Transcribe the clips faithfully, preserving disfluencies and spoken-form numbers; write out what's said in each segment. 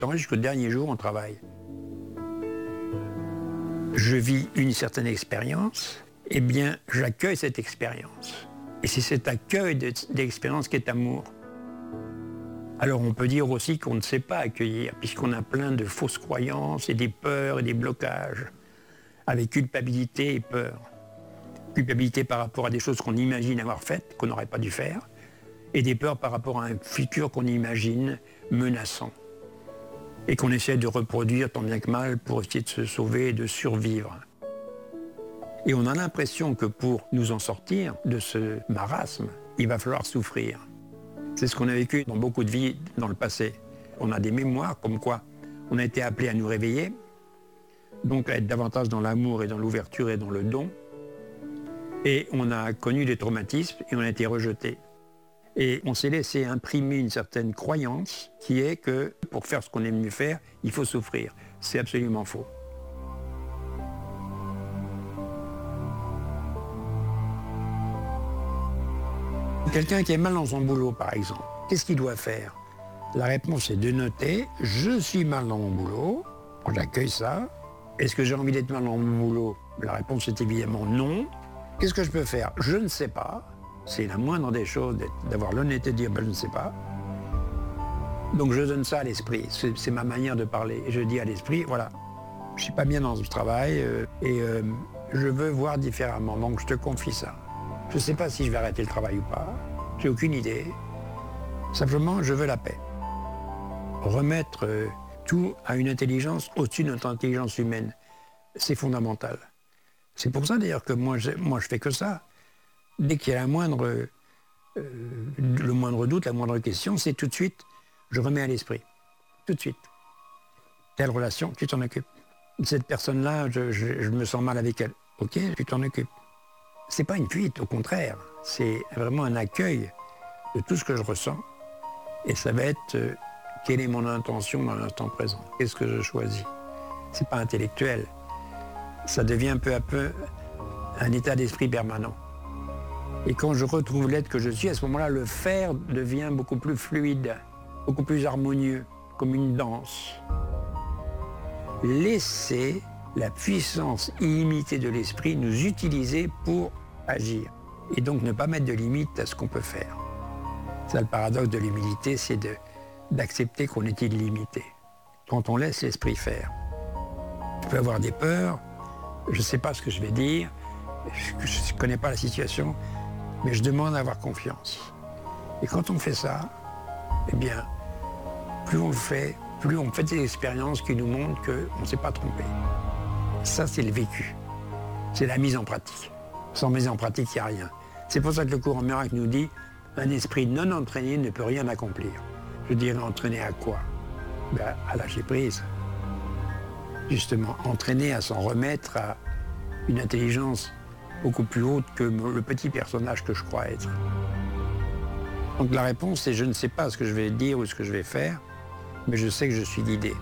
Jusqu'au dernier jour, on travaille. Je vis une certaine expérience, eh bien, j'accueille cette expérience. Et c'est cet accueil de, de l'expérience qui est amour. Alors on peut dire aussi qu'on ne sait pas accueillir, puisqu'on a plein de fausses croyances et des peurs et des blocages, avec culpabilité et peur. Culpabilité par rapport à des choses qu'on imagine avoir faites, qu'on n'aurait pas dû faire, et des peurs par rapport à un futur qu'on imagine menaçant, et qu'on essaie de reproduire tant bien que mal pour essayer de se sauver et de survivre. Et on a l'impression que pour nous en sortir de ce marasme, il va falloir souffrir. C'est ce qu'on a vécu dans beaucoup de vies dans le passé. On a des mémoires comme quoi on a été appelé à nous réveiller, donc à être davantage dans l'amour et dans l'ouverture et dans le don. Et on a connu des traumatismes et on a été rejeté. Et on s'est laissé imprimer une certaine croyance qui est que pour faire ce qu'on aime mieux faire, il faut souffrir. C'est absolument faux. Quelqu'un qui est mal dans son boulot, par exemple, qu'est-ce qu'il doit faire? La réponse est de noter « je suis mal dans mon boulot », j'accueille ça. Est-ce que j'ai envie d'être mal dans mon boulot? La réponse est évidemment non. Qu'est-ce que je peux faire? Je ne sais pas. C'est la moindre des choses d'avoir l'honnêteté de dire ben, « je ne sais pas ». Donc je donne ça à l'esprit, c'est ma manière de parler. Et je dis à l'esprit, voilà, je ne suis pas bien dans ce travail euh, et euh, je veux voir différemment, donc je te confie ça. Je ne sais pas si je vais arrêter le travail ou pas, j'ai aucune idée. Simplement, je veux la paix. Remettre euh, tout à une intelligence au-dessus de notre intelligence humaine, c'est fondamental. C'est pour ça d'ailleurs que moi je, moi je fais que ça. Dès qu'il y a la moindre, euh, le moindre doute, la moindre question, c'est tout de suite, je remets à l'esprit. Tout de suite. Telle relation, tu t'en occupes. Cette personne-là, je, je, je me sens mal avec elle. Ok, tu t'en occupes. C'est pas une fuite, au contraire. C'est vraiment un accueil de tout ce que je ressens. Et ça va être euh, quelle est mon intention dans l'instant présent. Qu'est-ce que je choisis? C'est pas intellectuel. Ça devient peu à peu un état d'esprit permanent. Et quand je retrouve l'être que je suis, à ce moment-là, le faire devient beaucoup plus fluide, beaucoup plus harmonieux, comme une danse. Laisser la puissance illimitée de l'esprit nous utiliser pour agir. Et donc ne pas mettre de limite à ce qu'on peut faire. Ça, le paradoxe de l'humilité, c'est d'accepter qu'on est illimité. Quand on laisse l'esprit faire. Je peux avoir des peurs, je ne sais pas ce que je vais dire, je ne connais pas la situation, mais je demande à avoir confiance. Et quand on fait ça, eh bien, plus on le fait, plus on fait des expériences qui nous montrent qu'on ne s'est pas trompé. Ça, c'est le vécu. C'est la mise en pratique. Sans mise en pratique, il n'y a rien. C'est pour ça que le courant miracle nous dit un esprit non entraîné ne peut rien accomplir. Je dirais entraîné à quoi? Ben, à lâcher prise. Justement, entraîné à s'en remettre à une intelligence beaucoup plus haute que le petit personnage que je crois être. Donc la réponse est je ne sais pas ce que je vais dire ou ce que je vais faire, mais je sais que je suis guidé.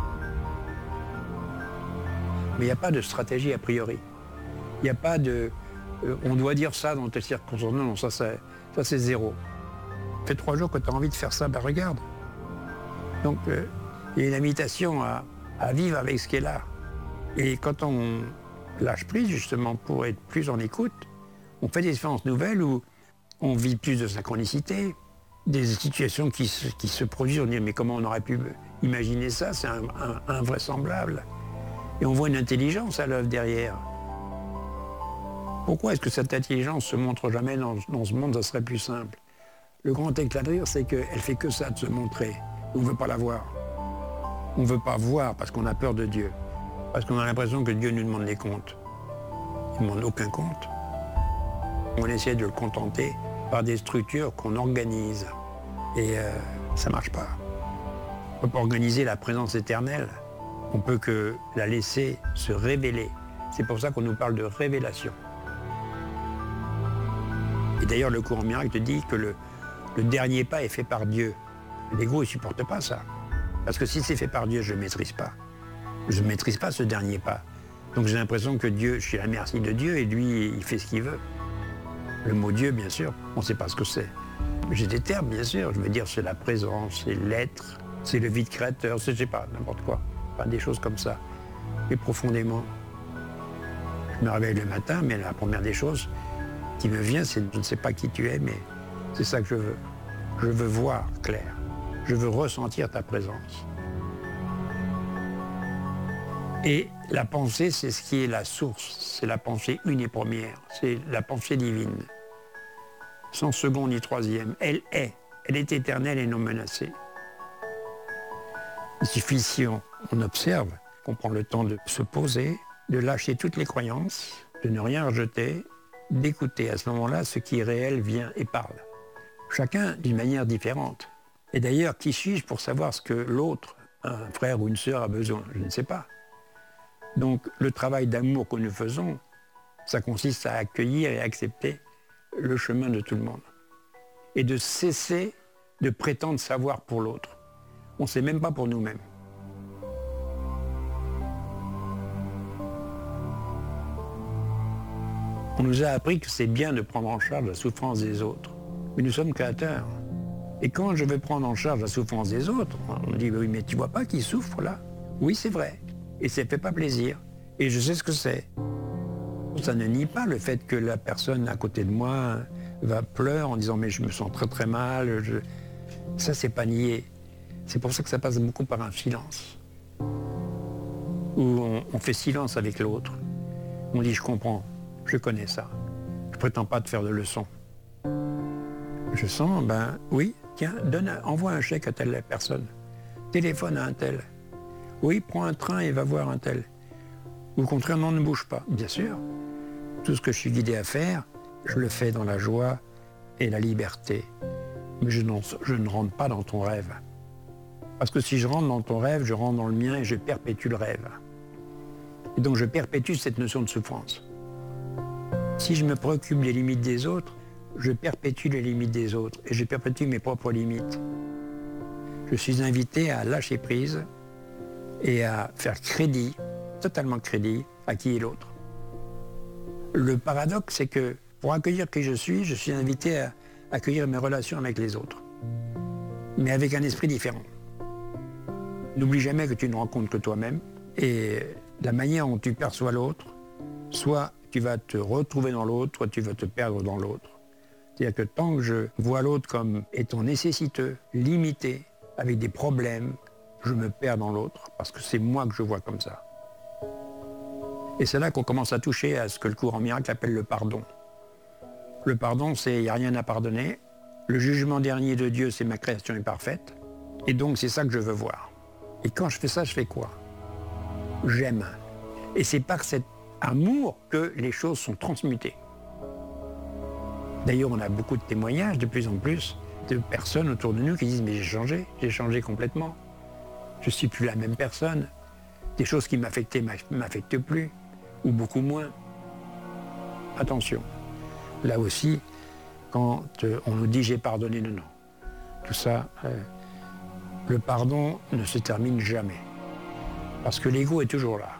Mais il n'y a pas de stratégie a priori. Il n'y a pas de euh, on doit dire ça dans telle circonstance. Non, non, ça c'est, ça c'est zéro. Ça fait trois jours que tu as envie de faire ça, ben regarde. Donc euh, il y a une invitation à, à vivre avec ce qui est là. Et quand on lâche prise justement pour être plus en écoute, on fait des expériences nouvelles où on vit plus de synchronicité, des situations qui se, qui se produisent, on dit mais comment on aurait pu imaginer ça, c'est un, un, invraisemblable. Et on voit une intelligence à l'œuvre derrière. Pourquoi est-ce que cette intelligence se montre jamais dans, dans ce monde? Ça serait plus simple. Le grand éclat de rire, c'est qu'elle fait que ça, de se montrer. On ne veut pas la voir. On ne veut pas voir parce qu'on a peur de Dieu. Parce qu'on a l'impression que Dieu nous demande des comptes. Il ne demande aucun compte. On essaie de le contenter par des structures qu'on organise. Et euh, ça ne marche pas. On ne peut pas organiser la présence éternelle. On peut que la laisser se révéler. C'est pour ça qu'on nous parle de révélation. Et d'ailleurs, le courant miracle dit que le, le dernier pas est fait par Dieu. L'ego ne supporte pas ça. Parce que si c'est fait par Dieu, je ne maîtrise pas. Je ne maîtrise pas ce dernier pas. Donc j'ai l'impression que Dieu, je suis à la merci de Dieu et lui, il fait ce qu'il veut. Le mot Dieu, bien sûr, on ne sait pas ce que c'est. J'ai des termes, bien sûr. Je veux dire, c'est la présence, c'est l'être, C'est le vide créateur, je sais pas, n'importe quoi. Enfin, des choses comme ça. Et profondément. Je me réveille le matin, mais la première des choses qui me vient, c'est je ne sais pas qui tu es, mais c'est ça que je veux. Je veux voir clair. Je veux ressentir ta présence. Et la pensée, c'est ce qui est la source. C'est la pensée une et première. C'est la pensée divine. Sans second ni troisième. Elle est. Elle est éternelle et non menacée. Il suffit, si on, on observe, qu'on prend le temps de se poser, de lâcher toutes les croyances, de ne rien rejeter, d'écouter à ce moment-là ce qui est réel vient et parle. Chacun d'une manière différente. Et d'ailleurs, qui suis-je pour savoir ce que l'autre, un frère ou une sœur, a besoin? Je ne sais pas. Donc le travail d'amour que nous faisons, ça consiste à accueillir et accepter le chemin de tout le monde. Et de cesser de prétendre savoir pour l'autre. On ne sait même pas pour nous-mêmes. On nous a appris que c'est bien de prendre en charge la souffrance des autres. Mais nous sommes créateurs. Et quand je veux prendre en charge la souffrance des autres, on me dit, oui, mais tu vois pas qu'ils souffrent là? Oui, c'est vrai. Et ça ne fait pas plaisir. Et je sais ce que c'est. Ça ne nie pas le fait que la personne à côté de moi va pleurer en disant, mais je me sens très très mal. Je... Ça, c'est pas nié. C'est pour ça que ça passe beaucoup par un silence. Où on, on fait silence avec l'autre. On dit, je comprends, je connais ça. Je prétends pas te faire de leçons. Je sens, ben oui, tiens, donne un, envoie un chèque à telle personne. Téléphone à un tel. Oui, prends un train et va voir un tel. Ou au contraire, non, ne bouge pas. Bien sûr, tout ce que je suis guidé à faire, je le fais dans la joie et la liberté. Mais je, je ne rentre pas dans ton rêve. Parce que si je rentre dans ton rêve, je rentre dans le mien et je perpétue le rêve. Et donc je perpétue cette notion de souffrance. Si je me préoccupe des limites des autres, je perpétue les limites des autres et je perpétue mes propres limites. Je suis invité à lâcher prise et à faire crédit, totalement crédit, à qui est l'autre. Le paradoxe, c'est que pour accueillir qui je suis, je suis invité à accueillir mes relations avec les autres, mais avec un esprit différent. N'oublie jamais que tu ne rencontres que toi-même et la manière dont tu perçois l'autre, soit tu vas te retrouver dans l'autre, soit tu vas te perdre dans l'autre. C'est-à-dire que tant que je vois l'autre comme étant nécessiteux, limité, avec des problèmes, je me perds dans l'autre, parce que c'est moi que je vois comme ça. Et c'est là qu'on commence à toucher à ce que le courant miracle appelle le pardon. Le pardon, c'est il n'y a rien à pardonner. Le jugement dernier de Dieu, c'est ma création imparfaite. Et donc, c'est ça que je veux voir. Et quand je fais ça, je fais quoi? J'aime. Et c'est par cet amour que les choses sont transmutées. D'ailleurs, on a beaucoup de témoignages, de plus en plus, de personnes autour de nous qui disent « mais j'ai changé, j'ai changé complètement. Je ne suis plus la même personne. Des choses qui m'affectaient ne m'affectent plus, ou beaucoup moins. » Attention. Là aussi, quand euh, on nous dit « j'ai pardonné », non, non. Tout ça, euh, le pardon ne se termine jamais. Parce que l'ego est toujours là.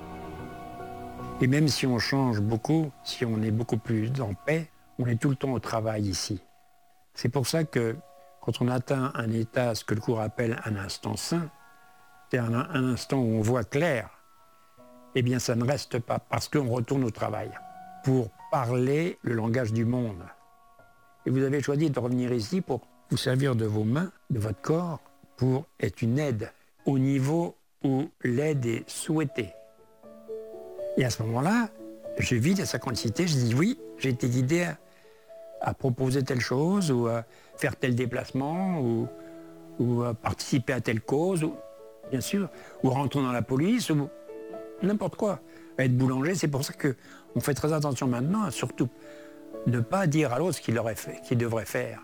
Et même si on change beaucoup, si on est beaucoup plus en paix, on est tout le temps au travail ici. C'est pour ça que quand on atteint un état, ce que le cours appelle un instant saint, c'est un, un instant où on voit clair, eh bien ça ne reste pas, parce qu'on retourne au travail pour parler le langage du monde. Et vous avez choisi de revenir ici pour vous servir de vos mains, de votre corps, pour être une aide au niveau où l'aide est souhaitée. Et à ce moment-là, je vis la synchronicité, je dis oui, j'ai été guidé à, à proposer telle chose, ou à faire tel déplacement, ou, ou à participer à telle cause, ou, bien sûr, ou rentrer dans la police, ou n'importe quoi. Être boulanger, c'est pour ça qu'on fait très attention maintenant, à surtout ne pas dire à l'autre ce qu'il aurait fait, qu'il devrait faire.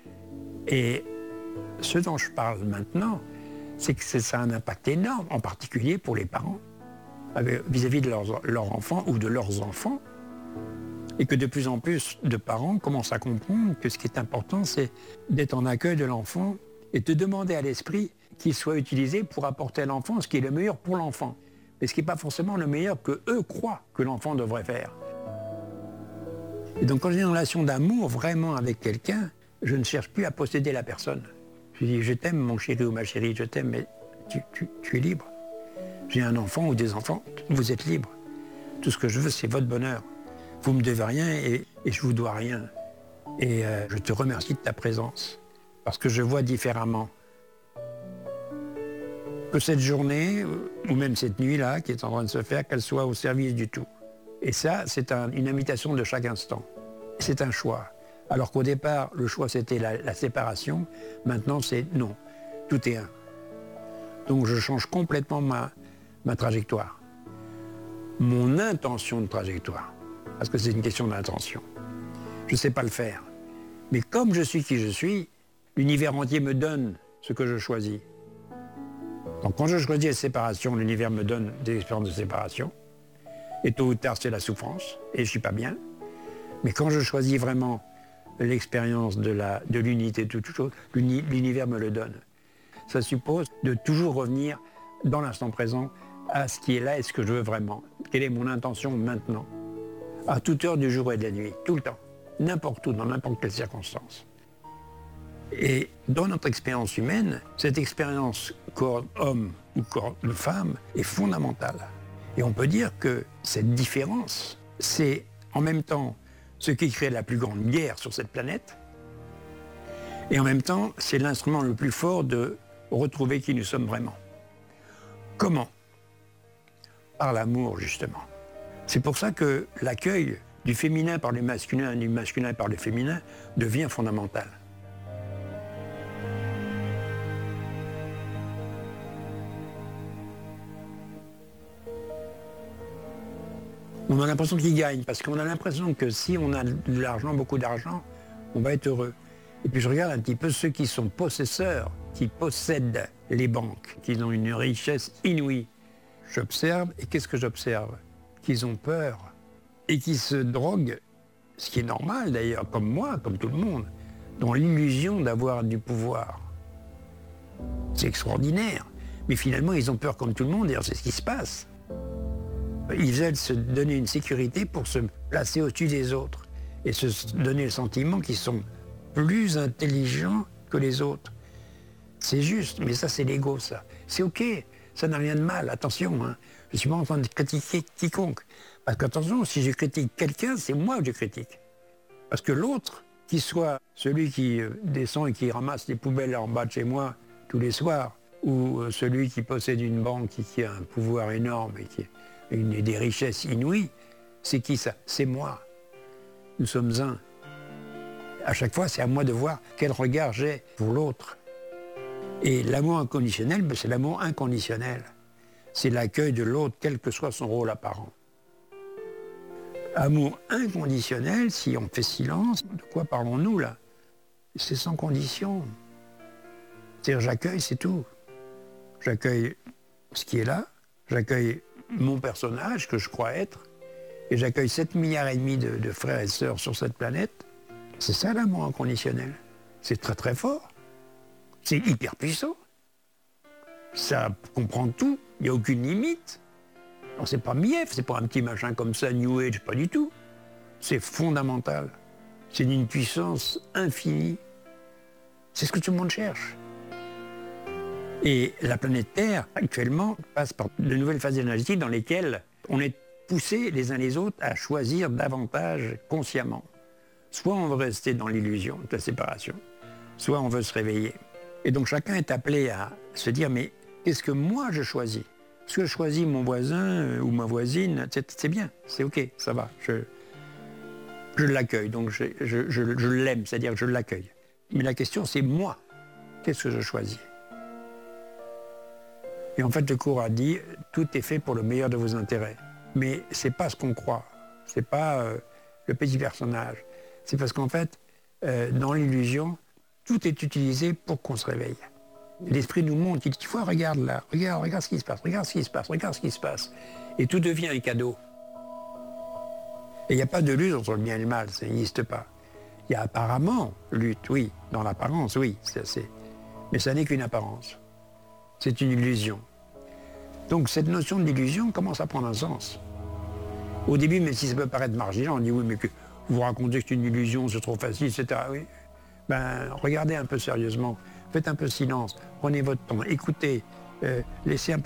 Et ce dont je parle maintenant, c'est que ça a un impact énorme, en particulier pour les parents, vis-à-vis de leurs, leurs enfants ou de leurs enfants, et que de plus en plus de parents commencent à comprendre que ce qui est important, c'est d'être en accueil de l'enfant et de demander à l'esprit qu'il soit utilisé pour apporter à l'enfant ce qui est le meilleur pour l'enfant, mais ce qui n'est pas forcément le meilleur que eux croient que l'enfant devrait faire. Et donc quand j'ai une relation d'amour vraiment avec quelqu'un, je ne cherche plus à posséder la personne. Je dis, je t'aime, mon chéri ou ma chérie, je t'aime, mais tu, tu, tu es libre. J'ai un enfant ou des enfants, vous êtes libre. Tout ce que je veux, c'est votre bonheur. Vous me devez rien et, et je vous dois rien. Et euh, je te remercie de ta présence, parce que je vois différemment. Que cette journée, ou même cette nuit-là, qui est en train de se faire, qu'elle soit au service du tout. Et ça, c'est un, une invitation de chaque instant. C'est un choix. Alors qu'au départ, le choix, c'était la, la séparation. Maintenant, c'est non. Tout est un. Donc, je change complètement ma, ma trajectoire. Mon intention de trajectoire. Parce que c'est une question d'intention. Je ne sais pas le faire. Mais comme je suis qui je suis, l'univers entier me donne ce que je choisis. Donc quand je choisis la séparation, l'univers me donne des expériences de séparation. Et tôt ou tard, c'est la souffrance. Et je ne suis pas bien. Mais quand je choisis vraiment l'expérience de la, de l'unité de toute chose, l'univers me le donne. Ça suppose de toujours revenir dans l'instant présent à ce qui est là et ce que je veux vraiment. Quelle est mon intention maintenant? À toute heure du jour et de la nuit, tout le temps. N'importe où, dans n'importe quelle circonstance. Et dans notre expérience humaine, cette expérience corps homme ou corps de femme est fondamentale. Et on peut dire que cette différence, c'est en même temps ce qui crée la plus grande guerre sur cette planète, et en même temps, c'est l'instrument le plus fort de retrouver qui nous sommes vraiment. Comment? Par l'amour, justement. C'est pour ça que l'accueil du féminin par le masculin et du masculin par le féminin devient fondamental. On a l'impression qu'il gagne, parce qu'on a l'impression que si on a de l'argent, beaucoup d'argent, on va être heureux. Et puis je regarde un petit peu ceux qui sont possesseurs, qui possèdent les banques, qui ont une richesse inouïe. J'observe, et qu'est-ce que j'observe? Qu'ils ont peur, et qui se droguent, ce qui est normal d'ailleurs, comme moi, comme tout le monde, dans l'illusion d'avoir du pouvoir. C'est extraordinaire. Mais finalement, ils ont peur comme tout le monde, et c'est ce qui se passe. Ils veulent se donner une sécurité pour se placer au-dessus des autres et se donner le sentiment qu'ils sont plus intelligents que les autres. C'est juste, mais ça c'est l'ego, ça. C'est ok, ça n'a rien de mal, attention, hein. Je ne suis pas en train de critiquer quiconque. Parce qu'attention, si je critique quelqu'un, c'est moi que je critique. Parce que l'autre, qu'il soit celui qui descend et qui ramasse les poubelles en bas de chez moi tous les soirs, ou celui qui possède une banque et qui a un pouvoir énorme et qui a une, des richesses inouïes, c'est qui ça? C'est moi. Nous sommes un. À chaque fois, c'est à moi de voir quel regard j'ai pour l'autre. Et l'amour inconditionnel, ben, c'est l'amour inconditionnel. C'est l'accueil de l'autre, quel que soit son rôle apparent. Amour inconditionnel, si on fait silence, de quoi parlons-nous là? C'est sans condition. C'est-à-dire j'accueille, c'est tout. J'accueille ce qui est là, j'accueille mon personnage que je crois être, et j'accueille sept milliards et demi de, de frères et sœurs sur cette planète. C'est ça l'amour inconditionnel. C'est très très fort. C'est hyper puissant. Ça comprend tout, il n'y a aucune limite. Alors c'est pas mief, c'est pas un petit machin comme ça, New Age, pas du tout. C'est fondamental. C'est d'une puissance infinie. C'est ce que tout le monde cherche. Et la planète Terre, actuellement, passe par de nouvelles phases énergétiques dans lesquelles on est poussés les uns les autres à choisir davantage consciemment. Soit on veut rester dans l'illusion de la séparation, soit on veut se réveiller. Et donc chacun est appelé à se dire, mais qu'est-ce que moi je choisis? Est-ce que je choisis mon voisin ou ma voisine? C'est bien, c'est ok, ça va. Je, je l'accueille, donc je, je, je, je l'aime, c'est-à-dire que je l'accueille. Mais la question c'est moi, qu'est-ce que je choisis? Et en fait, le cours a dit, tout est fait pour le meilleur de vos intérêts. Mais c'est pas ce qu'on croit. C'est pas euh, le petit personnage. C'est parce qu'en fait, euh, dans l'illusion, tout est utilisé pour qu'on se réveille. L'esprit nous montre, il dit, tu vois, regarde là, regarde, regarde ce qui se passe, regarde ce qui se passe, regarde ce qui se passe. Et tout devient un cadeau. Et il n'y a pas de lutte entre le bien et le mal, ça n'existe pas. Il y a apparemment lutte, oui, dans l'apparence, oui, c'est assez. Mais ça n'est qu'une apparence. C'est une illusion. Donc cette notion d'illusion commence à prendre un sens. Au début, même si ça peut paraître marginal, on dit oui, mais que vous racontez que c'est une illusion, c'est trop facile, et cetera. Oui. Ben, regardez un peu sérieusement. faites un peu silence, prenez votre temps, écoutez, euh, laissez un peu